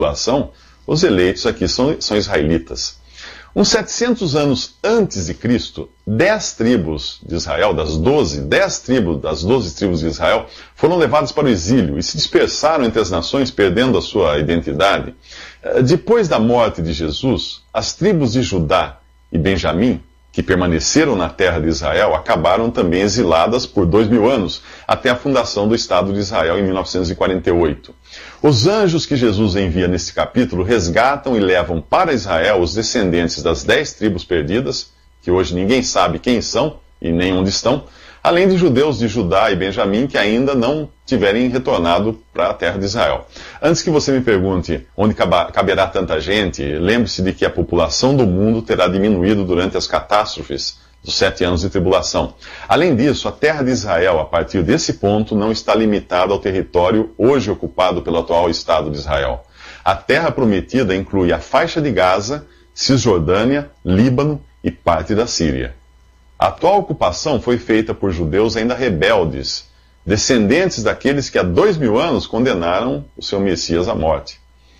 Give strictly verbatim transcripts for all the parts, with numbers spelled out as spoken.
tribulação, os eleitos aqui são, são israelitas. Uns setecentos anos antes de Cristo, dez tribos de Israel, das doze, dez tribos das doze tribos de Israel, foram levadas para o exílio e se dispersaram entre as nações, perdendo a sua identidade. Depois da morte de Jesus, as tribos de Judá e Benjamim, que permaneceram na terra de Israel, acabaram também exiladas por dois mil anos, até a fundação do Estado de Israel em mil novecentos e quarenta e oito. Os anjos que Jesus envia neste capítulo resgatam e levam para Israel os descendentes das dez tribos perdidas, que hoje ninguém sabe quem são e nem onde estão, além de judeus de Judá e Benjamim que ainda não tiverem retornado para a terra de Israel. Antes que você me pergunte onde caberá tanta gente, lembre-se de que a população do mundo terá diminuído durante as catástrofes dos sete anos de tribulação. Além disso, a terra de Israel, a partir desse ponto, não está limitada ao território hoje ocupado pelo atual Estado de Israel. A terra prometida inclui a faixa de Gaza, Cisjordânia, Líbano e parte da Síria. A atual ocupação foi feita por judeus ainda rebeldes, descendentes daqueles que há dois mil anos condenaram o seu Messias à morte.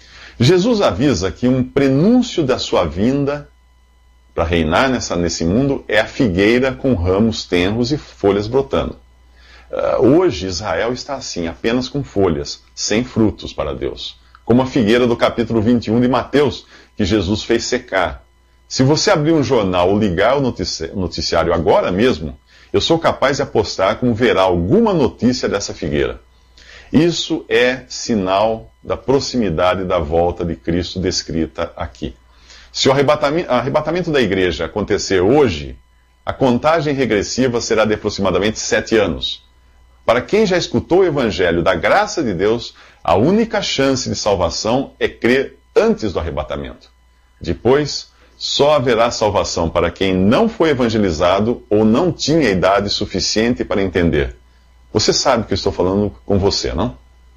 Jesus avisa que um prenúncio da sua vinda para reinar nessa, nesse mundo é a figueira com ramos tenros e folhas brotando. Uh, hoje Israel está assim, apenas com folhas, sem frutos para Deus, como a figueira do capítulo vinte e um de Mateus, que Jesus fez secar. Se você abrir um jornal ou ligar o noticiário agora mesmo, eu sou capaz de apostar como verá alguma notícia dessa figueira. Isso é sinal da proximidade da volta de Cristo descrita aqui. Se o arrebatamento, arrebatamento da igreja acontecer hoje, a contagem regressiva será de aproximadamente sete anos. Para quem já escutou o evangelho da graça de Deus, a única chance de salvação é crer antes do arrebatamento. Depois, só haverá salvação para quem não foi evangelizado ou não tinha idade suficiente para entender. Você sabe que eu estou falando com você, não?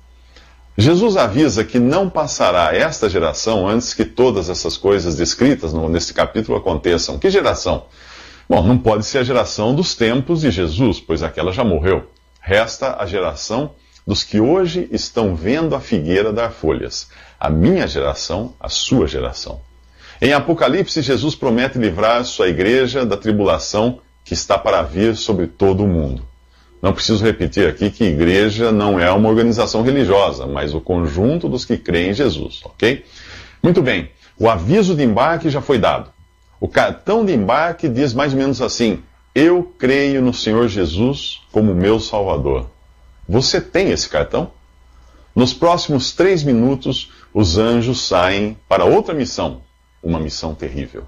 Jesus avisa que não passará esta geração antes que todas essas coisas descritas no, neste capítulo aconteçam. Que geração? Bom, não pode ser a geração dos tempos de Jesus, pois aquela já morreu. Resta a geração dos que hoje estão vendo a figueira dar folhas. A minha geração, a sua geração. Em Apocalipse, Jesus promete livrar sua igreja da tribulação que está para vir sobre todo o mundo. Não preciso repetir aqui que igreja não é uma organização religiosa, mas o conjunto dos que creem em Jesus, ok? Muito bem, o aviso de embarque já foi dado. O cartão de embarque diz mais ou menos assim: eu creio no Senhor Jesus como meu Salvador. Você tem esse cartão? Nos próximos três minutos, os anjos saem para outra missão, uma missão terrível.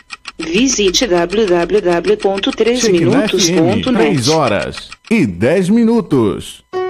Visite w w w ponto três minutos ponto net. três horas e dez minutos.